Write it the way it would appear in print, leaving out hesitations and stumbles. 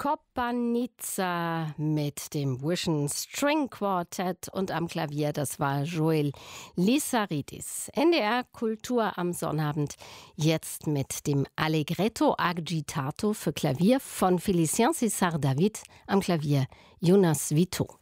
Kopanica mit dem Wischen String Quartet und am Klavier, das war Joel Lissaridis. NDR Kultur am Sonnabend, jetzt mit dem Allegretto Agitato für Klavier von Félicien César David, am Klavier Jonas Vito.